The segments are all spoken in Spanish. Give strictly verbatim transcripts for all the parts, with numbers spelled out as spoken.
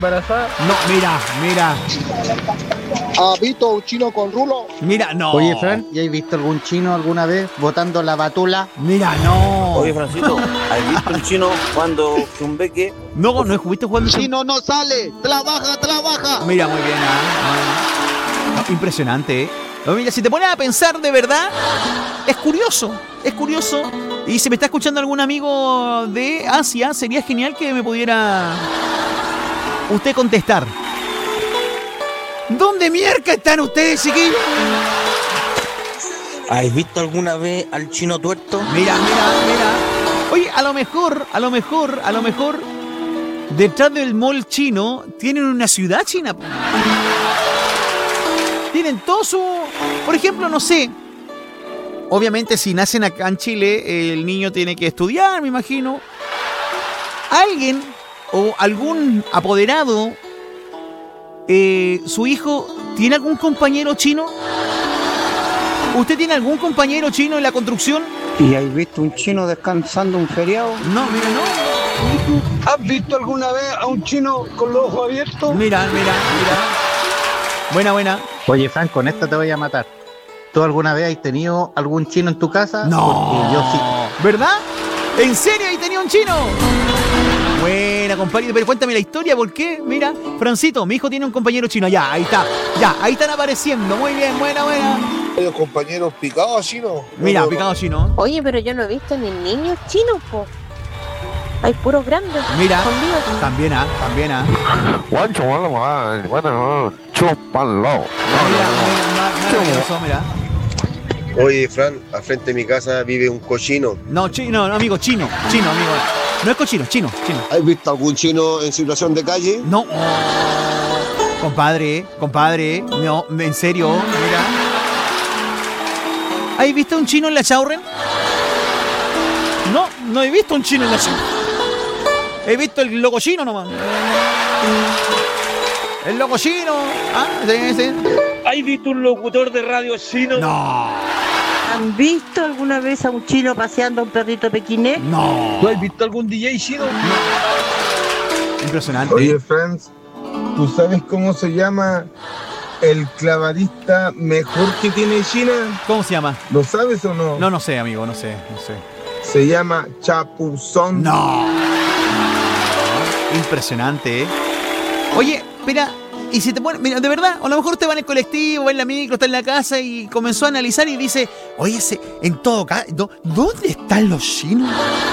embarazada. No, mira, mira. ¿Has visto un chino con rulo? Mira, no. Oye, Fran, ¿ya has visto algún chino alguna vez botando la batula? Mira, no. Oye, Francito, ¿has visto un chino cuando un beque? No, no estuviste jugando. Chino no sale, trabaja, trabaja. Mira, muy bien, ¿ah? No, impresionante, ¿eh? No, mira, si te pones a pensar de verdad, es curioso, es curioso. Y si me está escuchando algún amigo de Asia, sería genial que me pudiera usted contestar. ¿Dónde mierda están ustedes, chiquillos? ¿Has visto alguna vez al chino tuerto? Mira, mira, mira. Oye, a lo mejor, a lo mejor, a lo mejor, detrás del mall chino tienen una ciudad china. Tienen todo su... Por ejemplo, no sé. Obviamente, si nacen acá en Chile, el niño tiene que estudiar, me imagino. Alguien o algún apoderado, eh, su hijo, ¿tiene algún compañero chino? ¿Usted tiene algún compañero chino en la construcción? ¿Y has visto un chino descansando un feriado? No, mira, no. ¿Has visto alguna vez a un chino con los ojos abiertos? Mira, mira, mira. Buena, buena. Oye, Fran, con esta te voy a matar. ¿Tú alguna vez has tenido algún chino en tu casa? No. Porque yo sí. ¿Verdad? ¿En serio ahí tenía un chino? Buena, compadre. Pero cuéntame la historia, ¿por qué? Mira, Francito, mi hijo tiene un compañero chino. Ya, ahí está. Ya, ahí están apareciendo. Muy bien, buena, buena. Los compañeros picados chinos. Mira, picado chino. Oye, pero yo no he visto ni niños chinos, po. Hay puros grandes. Mira, escondidos. también, ah, también, ah. Guancho, bueno, bueno, chúpanlo. Mira, mira, mira, mira. Oye, Fran, al frente de mi casa vive un cochino. No, chino, no, amigo, chino, chino, amigo. No es cochino, chino, chino. ¿Has visto algún chino en situación de calle? No. Compadre, compadre, no, en serio, mira. ¿Has visto un chino en la Chaurren? No, no he visto un chino en la Chaurren. He visto el loco chino nomás. El loco chino. Ah, sí, sí. ¿Has visto un locutor de radio chino? No. ¿Han visto alguna vez a un chino paseando a un perrito pequinés? No. ¿Tú has visto algún D J chino? No. Impresionante. Oye, Franz, ¿tú sabes cómo se llama el clavadista mejor que tiene China? ¿Cómo se llama? ¿Lo sabes o no? No, no sé, amigo, no sé, no sé. Se llama Chapuzón. No. Impresionante, ¿eh? Oye, espera, y si te pones, mira, de verdad, a lo mejor usted va en el colectivo, va en la micro, está en la casa y comenzó a analizar y dice, oye, ese, en todo caso, ¿dónde están los chinos?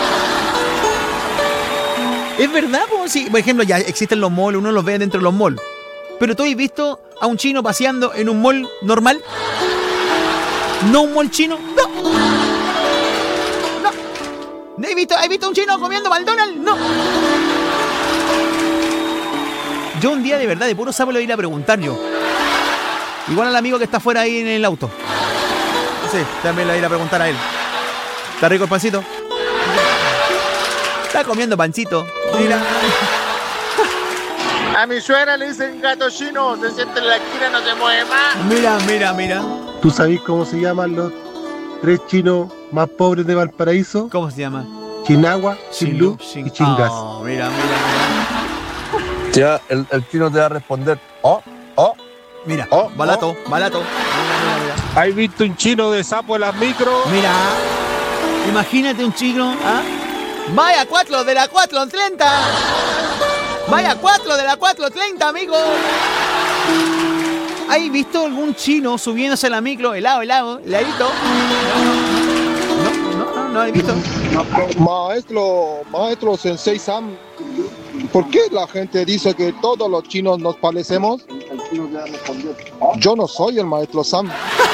Es verdad, pues, sí, por ejemplo, ya existen los malls, uno los ve dentro de los malls. Pero tú has visto a un chino paseando en un mall normal. ¿No un mall chino? No. No. ¿Has visto, ¿Has visto a un chino comiendo McDonald's? No. Yo un día de verdad, de puro sapo, le voy a ir a preguntar yo. Igual al amigo que está afuera ahí en el auto. Sí, también le voy a ir a preguntar a él. ¿Está rico el pancito? Está comiendo pancito. Mira. A mi suegra le dicen gato chino, se siente en la esquina, no se mueve más. Mira, mira, mira. ¿Tú sabés cómo se llaman los tres chinos más pobres de Valparaíso? ¿Cómo se llama? Chinagua, Chinlú y Chingas. Oh, mira, mira, mira. Ya, el, el chino te va a responder, oh, oh. Mira, oh, balato, oh. balato. Mira, mira, mira. ¿Has visto un chino de sapo en las micros? Mira, imagínate un chino, ¿ah? Vaya cuatro de la cuatro treinta. Vaya cuatro de la cuatro treinta, amigo. ¿Has visto algún chino subiéndose a la micro, helado, helado, heladito? No, no, no, no he visto. Maestro, maestro Sensei Sam, ¿por qué la gente dice que todos los chinos nos parecemos? Yo no soy el maestro Sam.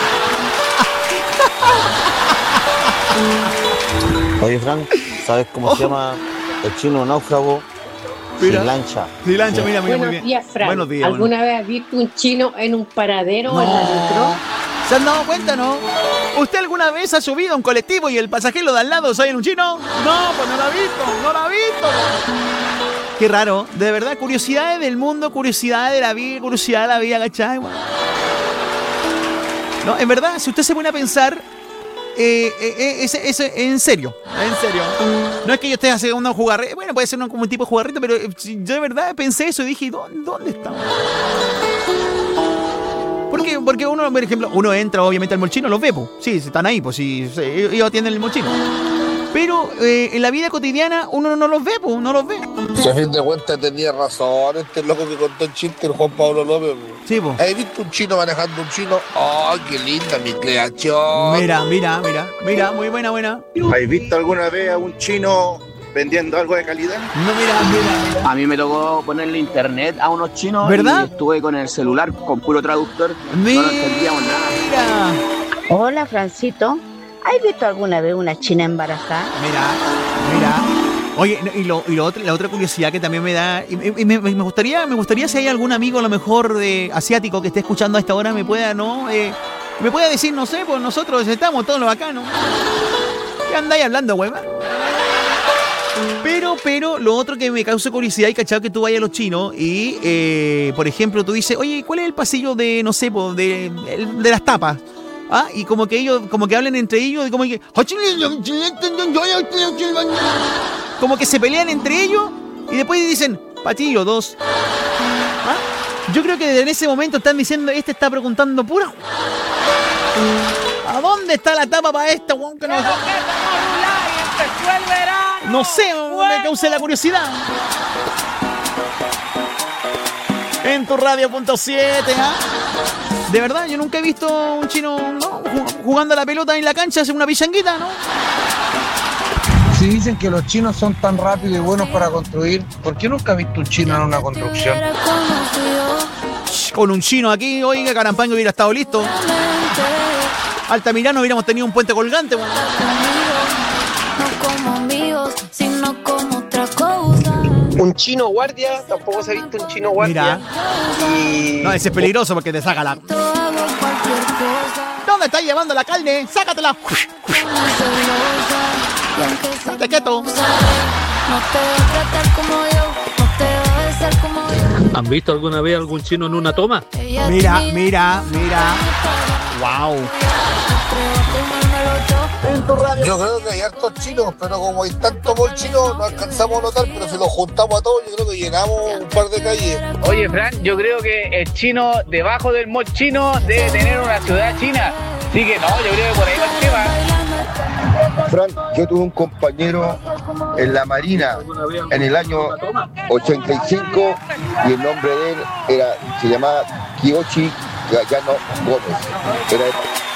Oye, Frank, ¿sabes cómo oh. se llama el chino náufrago? Mira. Sin lancha. Sin lancha, mira, mira, Buenos muy bien. días, Frank. Buenos días. ¿Alguna bueno. vez has visto un chino en un paradero no. o en la micro? ¿Se han dado cuenta, no? ¿Usted alguna vez ha subido a un colectivo y el pasajero de al lado soy un chino? No, pues no lo ha visto, no lo ha visto. Qué raro, de verdad, curiosidades del mundo, curiosidades de la vida, curiosidad de la vida, ¿cachai? No, en verdad, si usted se pone a pensar, eh, eh, es, es, es en serio, en serio. No es que yo esté haciendo una jugarreta, bueno, puede ser un, como un tipo de jugarreta, pero yo de verdad pensé eso y dije, ¿dónde, dónde está? Porque, porque uno, por ejemplo, uno entra obviamente al molchino, los ve, pues. Sí, están ahí, pues sí, sí, ellos atienden el molchino. Pero eh, en la vida cotidiana uno no los ve, pues, no los ve. Si a fin de cuentas tenía razón este loco que contó el chiste, el Juan Pablo López. Sí, pues. ¿Has visto un chino manejando un chino? ¡Oh, qué linda mi creación! Mira, mira, mira, mira, muy buena, buena. ¿Has visto alguna vez a un chino vendiendo algo de calidad? No, mira, mira, mira. A mí me tocó ponerle internet a unos chinos. ¿Verdad? Y estuve con el celular con puro traductor. Mira. No entendíamos nada. Hola, Francito. ¿Has visto alguna vez una china embarazada? Mira, mira. Oye, y, lo, y lo otro, la otra curiosidad que también me da, y, y me, me gustaría, me gustaría si hay algún amigo a lo mejor de asiático que esté escuchando a esta hora me pueda, ¿no? Eh, me pueda decir, no sé, pues nosotros estamos todos los bacanos. ¿Qué andáis hablando, hueva? Pero, pero, lo otro que me causa curiosidad y cachado que tú vayas a los chinos y, eh, por ejemplo, tú dices, oye, ¿cuál es el pasillo de, no sé, pues, de, de las tapas? Ah, y como que ellos, como que hablan entre ellos, y como que como que se pelean entre ellos y después dicen, patillo, dos. ¿Ah? Yo creo que en ese momento están diciendo, este está preguntando pura. ¿A dónde está la tapa para esta, weón? Que no... no sé, me causa la curiosidad. En tu radio punto siete, ¿ah? De verdad, yo nunca he visto un chino, ¿no?, jugando a la pelota en la cancha, hacer una pichanguita, ¿no? Si dicen que los chinos son tan rápidos y buenos para construir, ¿por qué nunca has visto un chino en una construcción? Con un chino aquí, oiga, Carampango hubiera estado listo. Altamirano hubiéramos tenido un puente colgante, bueno. Un chino guardia, tampoco se ha visto un chino guardia. Mira. Y... No, ese es peligroso porque te saca la... ¿Dónde estás llevando la carne? ¡Sácatela! ¡Estate quieto! ¿Han visto alguna vez algún chino en una toma? Mira, mira, mira. ¡Wow! Yo creo que hay hartos chinos, pero como hay tanto mall chino, no alcanzamos a notar, pero si los juntamos a todos, yo creo que llenamos un par de calles. Oye, Fran, yo creo que el chino, debajo del mall chino, debe tener una ciudad china. Así que no, yo creo que por ahí va el tema. Fran, yo tuve un compañero en la Marina en el año ochenta y cinco y el nombre de él era, se llamaba Kiyoshi Gayano Gómez. Era